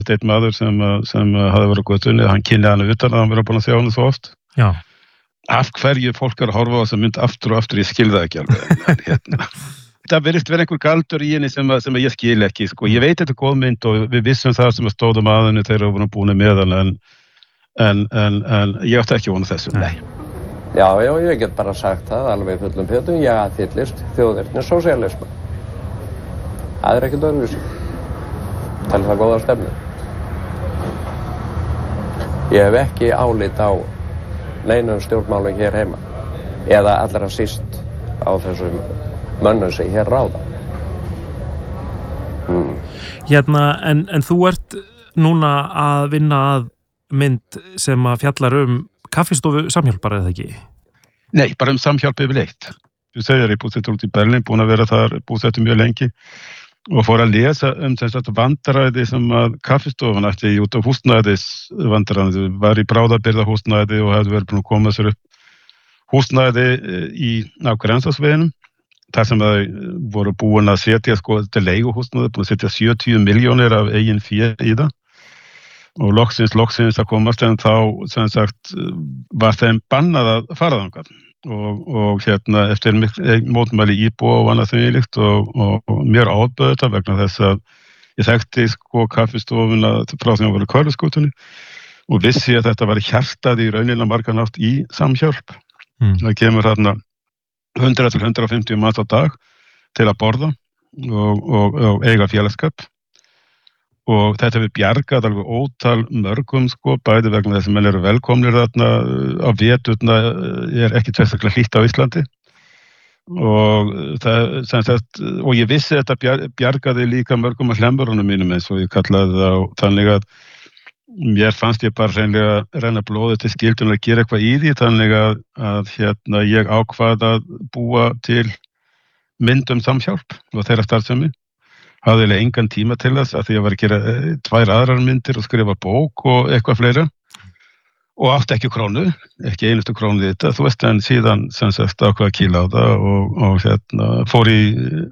einn maður sem hafði verið á götunni, hann kynni hana utan að hann verið búin að sjá hana svo oft. Já. Af hverju fólk að horfa á þessa mynd aftur og aftur, ég skil það ekki alveg. En það virðist vera einhver galdur í henni sem ég skil ekki, sko. Ég veit þetta er góð mynd og við vissum það sem stóðum að henni þegar við vorum búin með hana, en ég átti ekki vona þessu, nei. Já, ég get bara sagt það alveg fullum pétum, ég aðhyllist þjóðernis sósíalisma. Það er ekkert öðruvísi. Tel það góða stefnu. Ég hef ekki álit á neinum stjórnmálum hér heima, eða allra síst á þessum mönnum sem hér ráða. En þú ert núna að vinna að mynd sem að fjallar kaffistofu Samhjálpar, eða ekki? Nei, bara Samhjálp yfirleitt. Þú segir, ég búsettur út í Berlín, búin að vera þar, búsettur mjög lengi og fór að lesa þetta vandræði sem að kaffistofan ætti út af húsnæðisvandræði, var í bráðabirgðahúsnæði og hefði verið búin að koma sér upp húsnæði á Grensásveginum, þar sem þau voru búin að setja þetta leiguhúsnæði, búin að setja 70 milljónir af eigin fé í það. Og loksins að komast, en þá sem sagt var þeim bannað að fara þangað og eftir mótmæli íbúa og annað þvílíkt og mér áböð þetta vegna þess að ég þekkti kaffistofuna frá því að voru Körfusgötunni og vissi að þetta var hjartað í rauninni margan hátt í Samhjálp. Það kemur þarna 100 til 150 manns á dag til að borða og eiga félagsskap. Og þetta við bjargað alveg ótal mörgum, bæði vegna þess að menn eru velkomnir þarna á veturna ekki sérstaklega hlýtt á Íslandi. Og ég vissi þetta bjargaði líka mörgum af hlemmurunum mínum eins og ég kallaði það þannig að mér fannst ég bara hreinlega renna blóðið til skildun að gera eitthvað í því þannig að ég ákvað að búa til mynd Samhjálp og þeirra starfsemi. Hafði eiginlega engan tíma til þess að því ég var að gera 2 aðrar myndir og skrifa bók og eitthvað fleira og átti ekki krónu, ekki einustu krónu í þetta, þú veist, en síðan sem sagt ákvað að kýla á það og fór í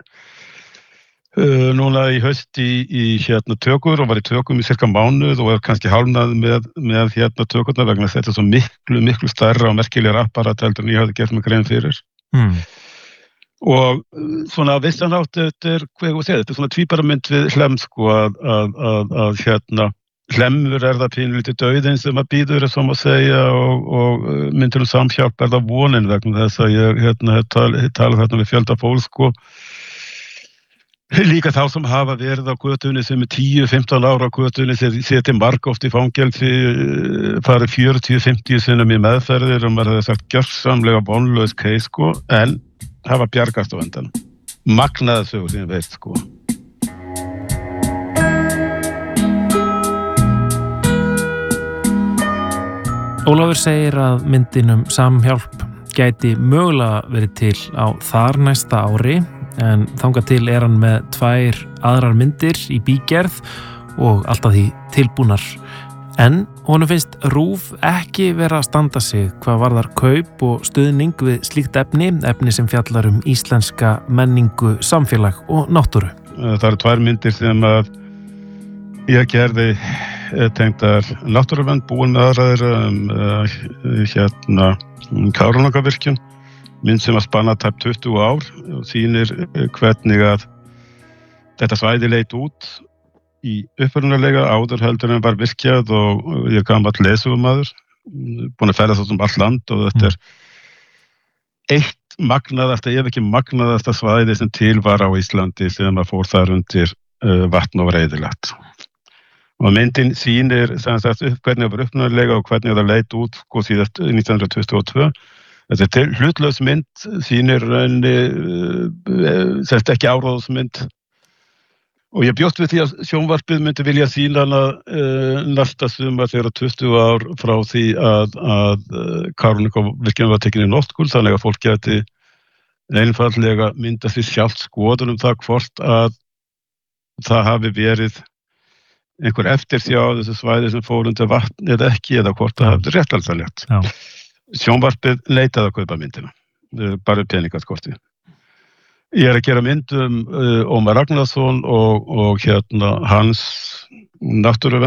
núna í haust í tökur og var í tökum í cirka mánuð og var kannski hálfnað með tökurna vegna þetta svo miklu stærra og merkilegra apparat heldur en ég hafði gert mig grein fyrir. Og svona á vissan hátt þetta er svona tvíbaramynd við Hlemm að Hlemmur er það pínulítið dauðinn sem að bíður sem að segja og myndir Samhjálp er það vonin vegna þess að ég hef talað þarna við fjölda fólk líka þá sem hafa verið á götunni sem 10-15 ára á götunni seti margoft í fangelsi farið 40-50 sinnum í meðferðir og maður hefði sagt gjörsamlega vonlaus case en hafa bjargast á endan. Magnaði sögur sem ég veit Ólafur segir að myndin Samhjálp gæti mögulega verið til á þar næsta ári en þangað til er hann með 2 aðrar myndir í bígerð og alltaf því tilbúnar. En honum finnst RÚV ekki vera að standa sig hvað varðar kaup og stuðning við slíkt efni sem fjallar íslenska menningu, samfélag og náttúru. Það eru 2 myndir sem að ég gerði tengdar náttúruvernd, búin með aðraðir Kárahnjúkavirkjun, mynd sem að spanna tæp 20 ár og sýnir hvernig að þetta svæði leit út í upprunalega áður heldur en var virkjað og ég gamall leiðsögumaður, búin að ferðast allt land og þetta er eitt magnaðasta, ef ekki magnaðasta svæði sem til var á Íslandi sem að fór þar undir vatn og var eyðilagt. Og myndin sýnir hvernig það var upprunalega og hvernig það leit út síðast 1922. Þetta er hlutlaus mynd, sýnir ekki áráðsmynd. Og ég bjóst við því að sjónvarpið myndi vilja sýna hana næsta sumar þegar 20 ár frá því að Kárahnjúkavirkjun var tekin í notkun, þannig að fólk gæti einfaldlega mynda sér sjálft skoðun það hvort að það hafi verið einhver eftirsjá á þessu svæði sem fór undir vatn eða ekki, eða hvort það hafði réttlætanlegt. Sjónvarpið leitaði að kaupa myndina, bara peningaskorti. Ég er að gera mynd Ómar Ragnarsson og hans náttúruvernd